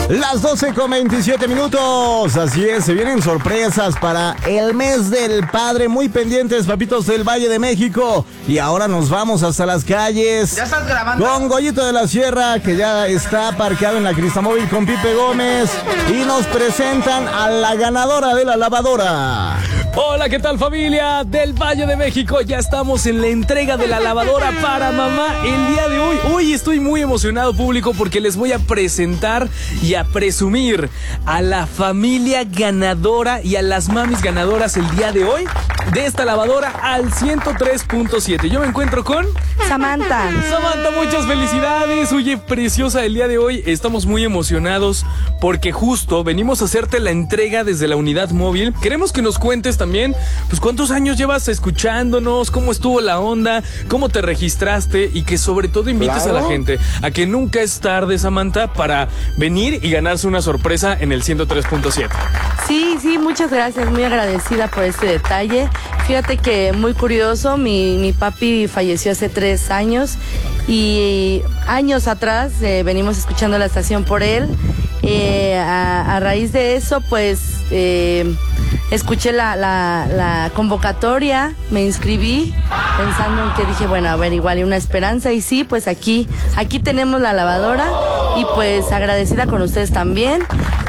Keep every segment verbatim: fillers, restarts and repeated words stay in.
Las doce con veintisiete minutos. Así es, se vienen sorpresas para el mes del padre. Muy pendientes, papitos del Valle de México. Y ahora nos vamos hasta las calles. ¿Ya estás grabando? Con Goyito de la Sierra, que ya está parqueado en la Cristamóvil con Pipe Gómez. Y nos presentan a la ganadora de la lavadora. Hola, ¿qué tal, familia del Valle de México? Ya estamos en la entrega de la lavadora para mamá el día de hoy. Hoy estoy muy emocionado, público, porque les voy a presentar y a presumir a la familia ganadora y a las mamis ganadoras el día de hoy de esta lavadora al ciento tres punto siete. Yo me encuentro con Samantha. Samantha, muchas felicidades. Oye, preciosa, el día de hoy estamos muy emocionados porque justo venimos a hacerte la entrega desde la unidad móvil. Queremos que nos cuentes también, pues, cuántos años llevas escuchándonos, cómo estuvo la onda, cómo te registraste y que sobre todo invites Claro. a la gente a que nunca es tarde, Samantha, para venir y ganarse una sorpresa en el ciento tres punto siete. Sí, sí, muchas gracias, muy agradecida por este detalle. Fíjate que muy curioso, mi, mi papi falleció hace tres años y años atrás eh, venimos escuchando la estación por él. Eh, a, a raíz de eso, pues eh, escuché la, la, la convocatoria, me inscribí pensando en que dije, bueno, a ver, igual y una esperanza, y sí, pues aquí, aquí tenemos la lavadora y pues agradecida con ustedes también.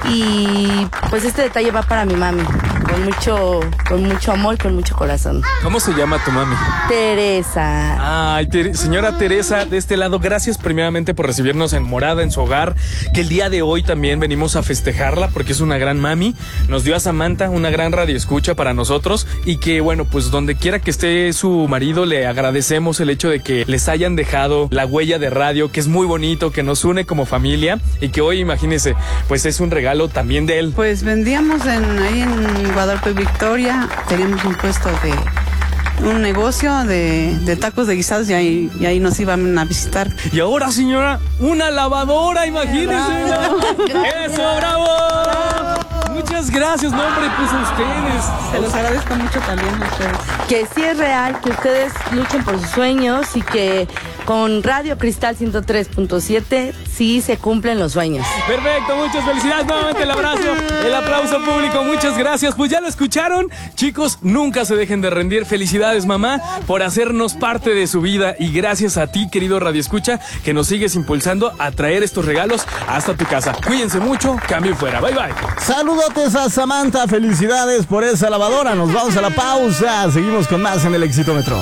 Y pues este detalle va para mi mami, con mucho, con mucho amor y con mucho corazón. ¿Cómo se llama tu mami? Teresa. Ay, Ter- señora Teresa, de este lado, gracias primeramente por recibirnos en morada, en su hogar, que el día de hoy también venimos a festejarla porque es una gran mami. Nos dio a Samantha una gran radioescucha para nosotros y que, bueno, pues donde quiera que esté su marido, le agradecemos el hecho de que les hayan dejado la huella de radio, que es muy bonito, que nos une como familia y que hoy, imagínense, pues es un regalo también de él. Pues vendíamos en, ahí en Guadalupe Victoria, teníamos un puesto de un negocio de, de tacos de guisados y ahí, y ahí nos iban a visitar. Y ahora, señora, una lavadora, imagínense. ¡Eso, bravo! Muchas gracias, no, hombre, pues a ustedes. Se los agradezco mucho también a ustedes. Que sí es real, que ustedes luchen por sus sueños y que con Radio Cristal ciento tres punto siete sí se cumplen los sueños. Perfecto, muchas felicidades, nuevamente el abrazo, el aplauso público, muchas gracias. Pues ya lo escucharon, chicos, nunca se dejen de rendir. Felicidades, mamá, por hacernos parte de su vida y gracias a ti, querido Radio Escucha, que nos sigues impulsando a traer estos regalos hasta tu casa. Cuídense mucho, cambio y fuera, bye bye. Saludotes a Samantha, felicidades por esa lavadora. Nos vamos a la pausa, seguimos con más en el Exitómetro.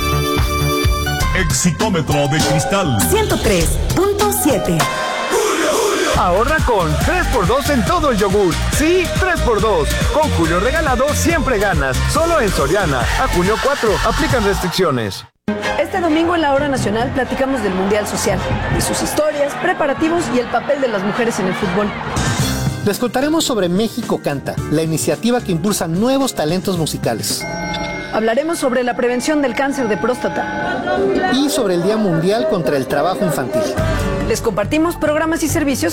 Exitómetro de Cristal ciento tres punto siete. Ahorra con tres por dos en todo el yogur. Sí, tres por dos. Con Julio Regalado siempre ganas. Solo en Soriana. A junio cuatro. Aplican restricciones. Este domingo en la Hora Nacional platicamos del Mundial Social, de sus historias, preparativos y el papel de las mujeres en el fútbol. Les contaremos sobre México Canta, la iniciativa que impulsa nuevos talentos musicales. Hablaremos sobre la prevención del cáncer de próstata. Y sobre el Día Mundial contra el Trabajo Infantil. Les compartimos programas y servicios